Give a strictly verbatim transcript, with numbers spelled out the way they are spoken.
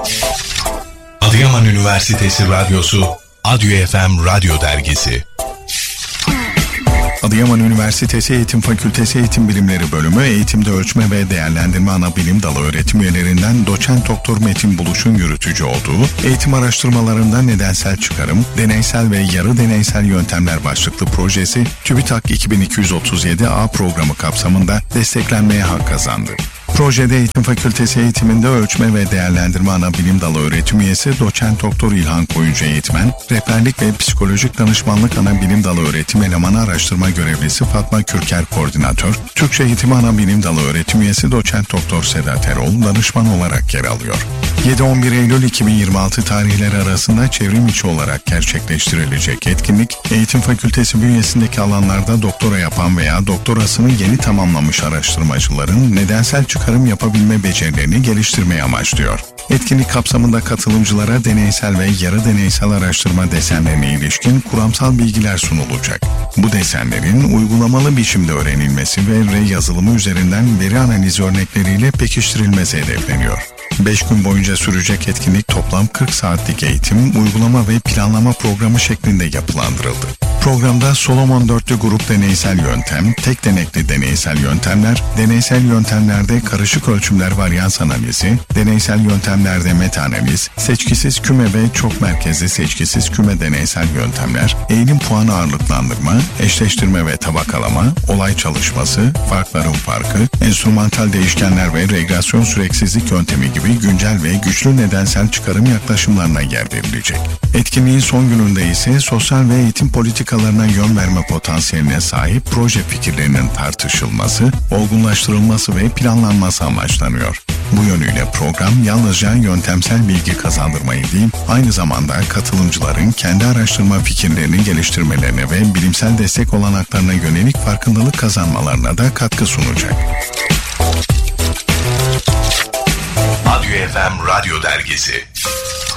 Adıyaman Üniversitesi Radyosu Adyo F M Radyo Dergisi. Adıyaman Üniversitesi Eğitim Fakültesi Eğitim Bilimleri Bölümü Eğitimde Ölçme ve Değerlendirme Anabilim Dalı öğretim üyelerinden Doçent Doktor Metin Buluş'un yürütücü olduğu eğitim araştırmalarında nedensel çıkarım, deneysel ve yarı deneysel yöntemler başlıklı projesi TÜBİTAK iki bin iki yüz otuz yedi A programı kapsamında desteklenmeye hak kazandı. Projede Eğitim Fakültesi eğitiminde ölçme ve değerlendirme anabilim dalı öğretim üyesi Doçent Doktor İlhan Koyuncu eğitmen, rehberlik ve psikolojik danışmanlık anabilim dalı öğretim elemanı araştırma görevlisi Fatma Kürker koordinatör, Türkçe eğitimi anabilim dalı öğretim üyesi Doçent Doktor Sedat Erol danışman olarak yer alıyor. yedi on bir Eylül iki bin yirmi altı tarihleri arasında çevrim içi olarak gerçekleştirilecek etkinlik, Eğitim Fakültesi bünyesindeki alanlarda doktora yapan veya doktorasını yeni tamamlamış araştırmacıların nedensel çıkarım yapabilme becerilerini geliştirmeyi amaçlıyor. Etkinlik kapsamında katılımcılara deneysel ve yarı deneysel araştırma desenlerine ilişkin kuramsal bilgiler sunulacak. Bu desenlerin uygulamalı biçimde öğrenilmesi ve R yazılımı üzerinden veri analizi örnekleriyle pekiştirilmesi hedefleniyor. beş gün boyunca sürecek etkinlik toplam kırk saatlik eğitim, uygulama ve planlama programı şeklinde yapılandırıldı. Programda Solomon dörtlü grup deneysel yöntem, tek denekli deneysel yöntemler, deneysel yöntemlerde karışık ölçümler varyans analizi, deneysel yöntemlerde meta analiz, seçkisiz küme ve çok merkezli seçkisiz küme deneysel yöntemler, eğilim puan ağırlıklandırma, eşleştirme ve tabakalama, olay çalışması, farkların farkı, enstrümantal değişkenler ve regresyon süreksizlik yöntemi gibi güncel ve güçlü nedensel çıkarım yaklaşımlarına yer verilecek. Etkinliğin son gününde ise sosyal ve eğitim politikalarına yön verme potansiyeline sahip proje fikirlerinin tartışılması, olgunlaştırılması ve planlanması amaçlanıyor. Bu yönüyle program yalnızca yöntemsel bilgi kazandırmayı değil, aynı zamanda katılımcıların kendi araştırma fikirlerini geliştirmelerine ve bilimsel destek olanaklarına yönelik farkındalık kazanmalarına da katkı sunacak. Adyo F M Radyo Dergisi.